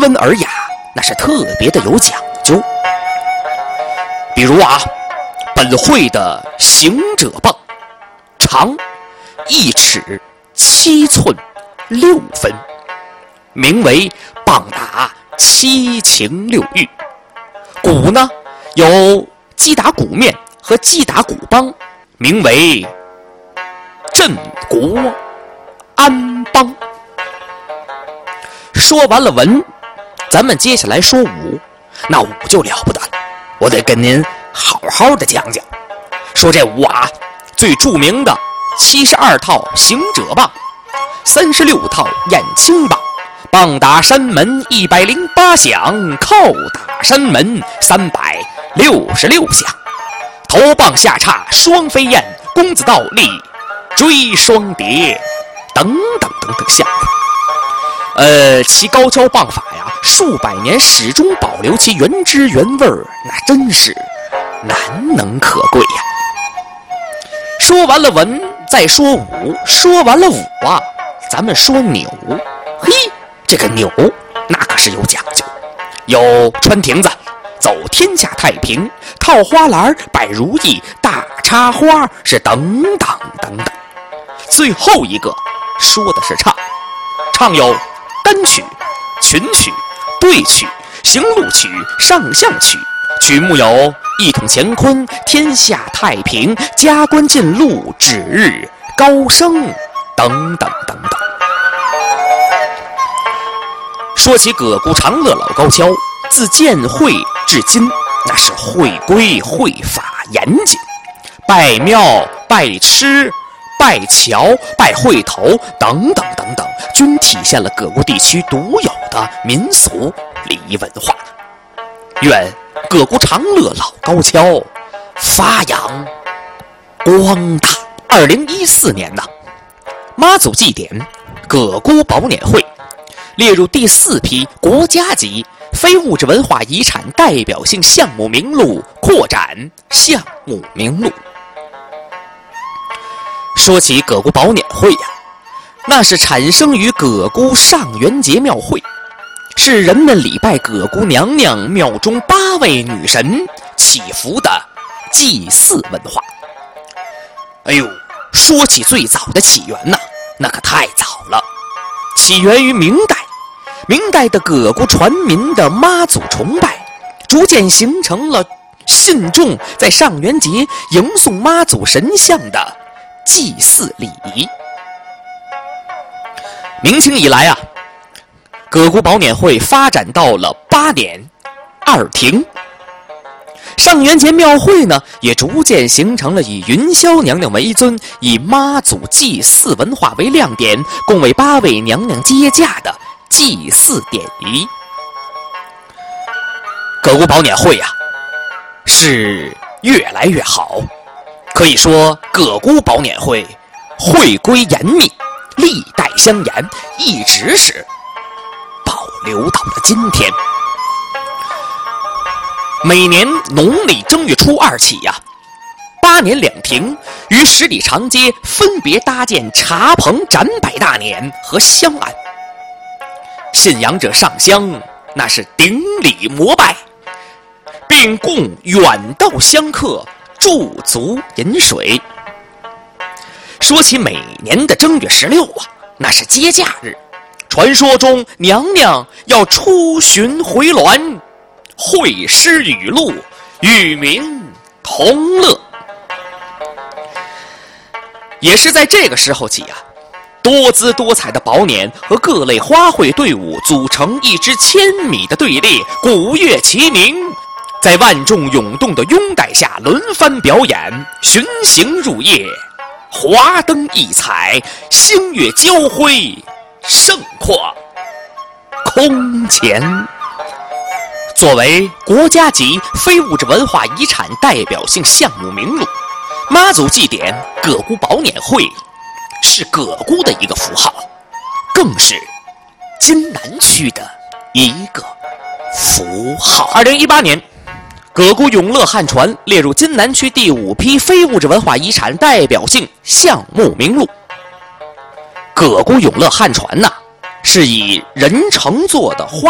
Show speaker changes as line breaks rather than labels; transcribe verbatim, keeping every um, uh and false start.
文尔雅，那是特别的有讲究。比如啊，本会的行者棒长一尺七寸六分，名为棒打七情六欲。鼓呢有击打鼓面和击打鼓梆，名为镇国安邦。说完了文，咱们接下来说武。那武就了不得了，我得跟您好好的讲讲。说这武啊，最著名的七十二套行者棒，三十六套燕青棒，棒打山门一百零八响，靠打山门三百六十六响，头棒下叉双飞燕，公子倒立追双蝶，等等等等项目。呃，其高跷棒法呀，数百年始终保留其原汁原味儿，那真是难能可贵呀。说完了文，再说武。说完了武啊，咱们说扭。嘿，这个扭那可是有讲究，有穿亭子、走天下太平、套花篮、摆如意、大插花，是等等等等。最后一个说的是唱，唱有单曲、群曲、对曲、行路曲、上象曲，曲目有一统乾坤、天下太平、加官进禄、指日高升等等等等。说起葛沽长乐老高跷，自建会至今，那是会规会法严谨，拜庙、拜吃、拜桥、拜会头等等等等，均体现了葛沽地区独有的民俗礼仪文化。愿葛沽长乐老高跷发扬光大。二零一四年呢，妈祖祭典葛沽宝辇会列入第四批国家级非物质文化遗产代表性项目名录扩展项目名录。说起葛沽宝辇会呀、啊，那是产生于葛沽上元节庙会，是人们礼拜葛沽娘娘庙中八位女神祈福的祭祀文化。哎呦，说起最早的起源呐、啊，那可太早了，起源于明代。明代的葛沽传民的妈祖崇拜，逐渐形成了信众在上元节迎送妈祖神像的祭祀礼仪。明清以来啊，葛沽宝辇会发展到了八年二庭。上元节庙会呢，也逐渐形成了以云霄娘娘为尊，以妈祖祭祀文化为亮点，共为八位娘娘接驾的祭祀典仪。葛沽宝辇会呀、啊，是越来越好，可以说葛沽宝辇会会规严密，历代相沿，一直是保留到了今天。每年农历正月初二起呀、啊，八年两庭于十里长街分别搭建茶棚展摆大撵和香案，信仰者上香，那是顶礼膜拜，并供远道香客驻足饮水。说起每年的正月十六啊，那是接驾日，传说中娘娘要出巡回銮，会诗语录，与民同乐。也是在这个时候起啊，多姿多彩的宝辇和各类花卉队伍组成一支千米的队列，鼓乐齐鸣，在万众涌动的拥戴下轮番表演，巡行入夜，华灯异彩，星月交辉，盛况空前。作为国家级非物质文化遗产代表性项目名录，妈祖祭典葛沽宝辇会是葛沽的一个符号，更是津南区的一个符号。二零一八年，葛沽永乐汉船列入津南区第五批非物质文化遗产代表性项目名录。葛沽永乐汉船呐、啊，是以人乘坐的花